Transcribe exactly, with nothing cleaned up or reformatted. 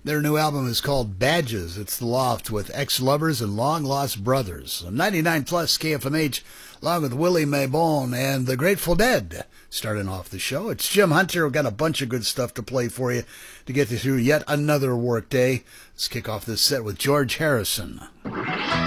Their new album is called Badges. It's The Loft with Ex-Lovers and Long-Lost Brothers. ninety-nine plus K F M H, along with Willie Maybon and the Grateful Dead. Starting off the show, it's Jim Hunter. We've got a bunch of good stuff to play for you to get you through yet another work day. Let's kick off this set with George Harrison.